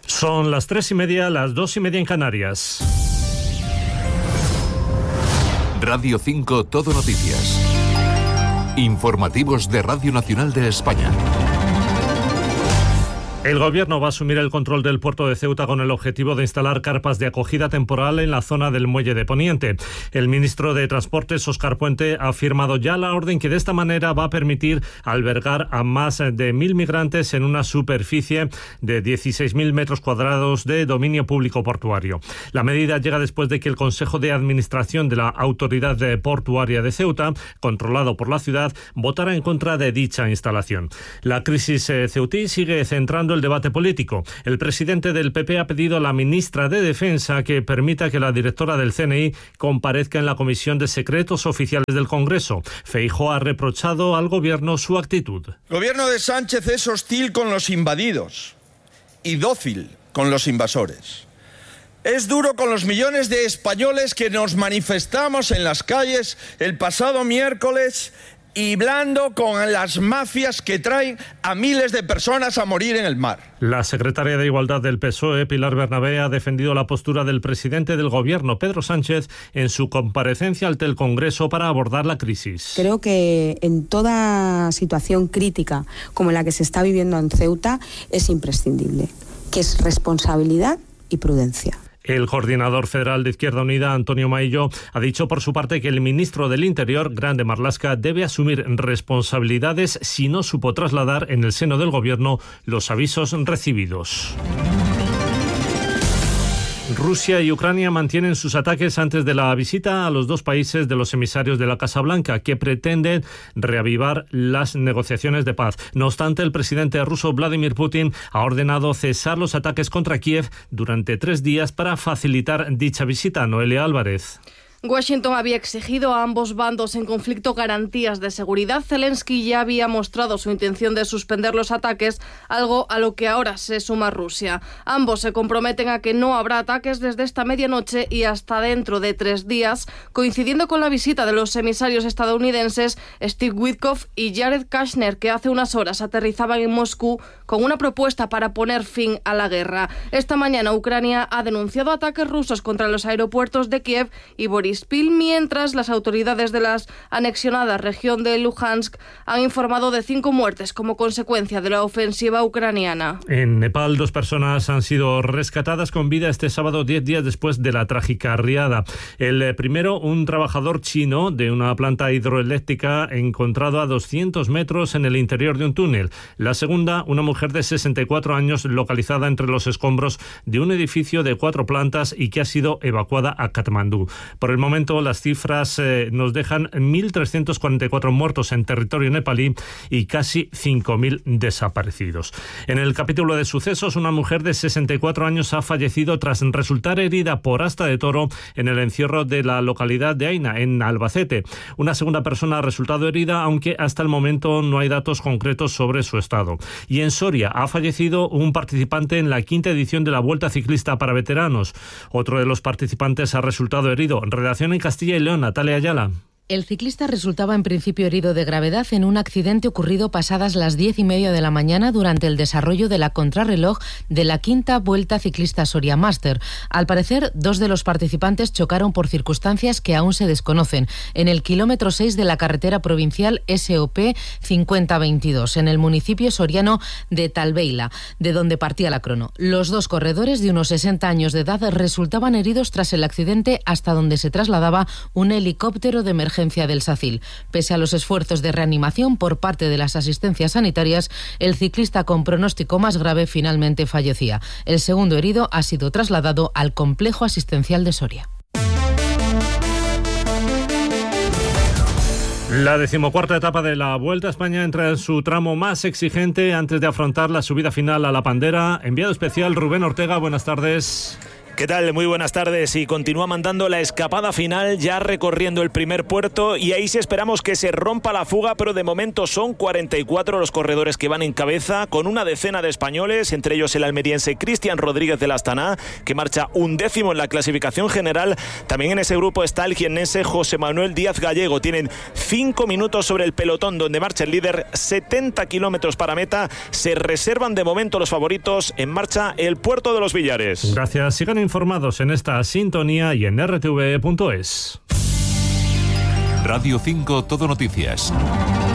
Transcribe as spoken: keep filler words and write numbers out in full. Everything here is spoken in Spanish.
Son las tres y media, las dos y media en Canarias. Radio cinco Todo Noticias. Informativos de Radio Nacional de España. El Gobierno va a asumir el control del puerto de Ceuta con el objetivo de instalar carpas de acogida temporal en la zona del muelle de Poniente. El ministro de Transportes, Óscar Puente, ha firmado ya la orden que de esta manera va a permitir albergar a más de mil migrantes en una superficie de dieciséis mil metros cuadrados de dominio público portuario. La medida llega después de que el Consejo de Administración de la Autoridad Portuaria de Ceuta, controlado por la ciudad, votara en contra de dicha instalación. La crisis eh, ceutí sigue centrando el debate político. El presidente del P P ha pedido a la ministra de Defensa que permita que la directora del C N I comparezca en la Comisión de Secretos Oficiales del Congreso. Feijóo ha reprochado al gobierno su actitud. El gobierno de Sánchez es hostil con los invadidos y dócil con los invasores. Es duro con los millones de españoles que nos manifestamos en las calles el pasado miércoles y blando con las mafias que traen a miles de personas a morir en el mar. La secretaria de Igualdad del P S O E, Pilar Bernabé, ha defendido la postura del presidente del Gobierno, Pedro Sánchez, en su comparecencia ante el Congreso para abordar la crisis. Creo que en toda situación crítica como la que se está viviendo en Ceuta es imprescindible, que es responsabilidad y prudencia. El coordinador federal de Izquierda Unida, Antonio Maillo, ha dicho por su parte que el ministro del Interior, Grande Marlaska, debe asumir responsabilidades si no supo trasladar en el seno del Gobierno los avisos recibidos. Rusia y Ucrania mantienen sus ataques antes de la visita a los dos países de los emisarios de la Casa Blanca, que pretenden reavivar las negociaciones de paz. No obstante, el presidente ruso Vladimir Putin ha ordenado cesar los ataques contra Kiev durante tres días para facilitar dicha visita. Noelia Álvarez. Washington había exigido a ambos bandos en conflicto garantías de seguridad. Zelensky ya había mostrado su intención de suspender los ataques, algo a lo que ahora se suma Rusia. Ambos se comprometen a que no habrá ataques desde esta medianoche y hasta dentro de tres días, coincidiendo con la visita de los emisarios estadounidenses Steve Witkoff y Jared Kushner, que hace unas horas aterrizaban en Moscú con una propuesta para poner fin a la guerra. Esta mañana Ucrania ha denunciado ataques rusos contra los aeropuertos de Kiev y Boris mientras las autoridades de la anexionada región de Luhansk han informado de cinco muertes como consecuencia de la ofensiva ucraniana. En Nepal, dos personas han sido rescatadas con vida este sábado, diez días después de la trágica riada. El primero, un trabajador chino de una planta hidroeléctrica encontrado a doscientos metros en el interior de un túnel. La segunda, una mujer de sesenta y cuatro años localizada entre los escombros de un edificio de cuatro plantas y que ha sido evacuada a Katmandú. Por el momento, las cifras eh, nos dejan mil trescientos cuarenta y cuatro muertos en territorio nepalí y casi cinco mil desaparecidos. En el capítulo de sucesos, una mujer de sesenta y cuatro años ha fallecido tras resultar herida por asta de toro en el encierro de la localidad de Aina, en Albacete. Una segunda persona ha resultado herida, aunque hasta el momento no hay datos concretos sobre su estado. Y en Soria ha fallecido un participante en la quinta edición de la Vuelta Ciclista para Veteranos. Otro de los participantes ha resultado herido. En Castilla y León, Natalia Ayala. El ciclista resultaba en principio herido de gravedad en un accidente ocurrido pasadas las diez y media de la mañana durante el desarrollo de la contrarreloj de la quinta Vuelta Ciclista Soria Master. Al parecer, dos de los participantes chocaron por circunstancias que aún se desconocen en el kilómetro seis de la carretera provincial S O P cincuenta veintidós, en el municipio soriano de Talbeila, de donde partía la crono. Los dos corredores de unos sesenta años de edad resultaban heridos tras el accidente, hasta donde se trasladaba un helicóptero de emergencia del SACIL. Pese a los esfuerzos de reanimación por parte de las asistencias sanitarias, el ciclista con pronóstico más grave finalmente fallecía. El segundo herido ha sido trasladado al complejo asistencial de Soria. La decimocuarta etapa de la Vuelta a España entra en su tramo más exigente antes de afrontar la subida final a La Pandera. Enviado especial Rubén Ortega, buenas tardes. ¿Qué tal? Muy buenas tardes. Y continúa mandando la escapada final, ya recorriendo el primer puerto, y ahí sí esperamos que se rompa la fuga, pero de momento son cuarenta y cuatro los corredores que van en cabeza, con una decena de españoles, entre ellos el almeriense Cristian Rodríguez del Astana, que marcha undécimo en la clasificación general. También en ese grupo está el jiennense José Manuel Díaz Gallego. Tienen cinco minutos sobre el pelotón donde marcha el líder, setenta kilómetros para meta. Se reservan de momento los favoritos. En marcha el Puerto de los Villares. Gracias. Sigan informados en esta sintonía y en r t v punto es. Radio cinco Todo Noticias.